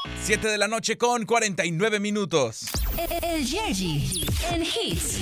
7 de la noche con 49 minutos. El Yerji en Hits.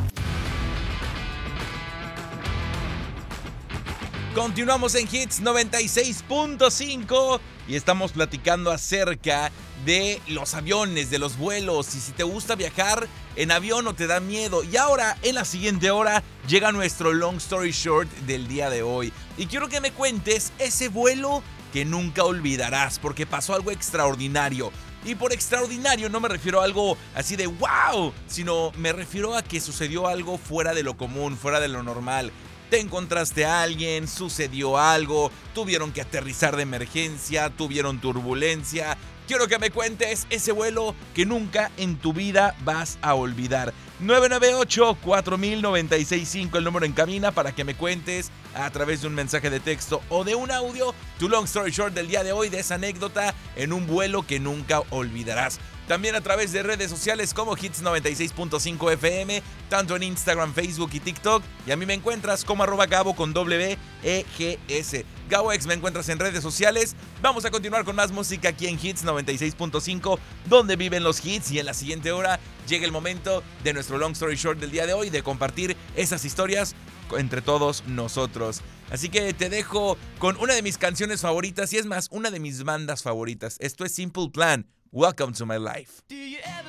Continuamos en Hits 96.5 y estamos platicando acerca de los aviones, de los vuelos y si te gusta viajar en avión o te da miedo. Y ahora, en la siguiente hora, llega nuestro long story short del día de hoy. Y quiero que me cuentes ese vuelo que nunca olvidarás porque pasó algo extraordinario. Y por extraordinario no me refiero a algo así de wow, sino me refiero a que sucedió algo fuera de lo común, fuera de lo normal. Te encontraste a alguien, sucedió algo, tuvieron que aterrizar de emergencia, tuvieron turbulencia. Quiero que me cuentes ese vuelo que nunca en tu vida vas a olvidar. 998-4000-965, el número en cabina para que me cuentes a través de un mensaje de texto o de un audio tu long story short del día de hoy, de esa anécdota en un vuelo que nunca olvidarás. También a través de redes sociales como Hits 96.5 FM, tanto en Instagram, Facebook y TikTok. Y a mí me encuentras como @Gabo con WEGS. GaboX me encuentras en redes sociales. Vamos a continuar con más música aquí en Hits 96.5, donde viven los hits. Y en la siguiente hora llega el momento de nuestro long story short del día de hoy, de compartir esas historias entre todos nosotros. Así que te dejo con una de mis canciones favoritas y es más, una de mis bandas favoritas. Esto es Simple Plan. Welcome to my life.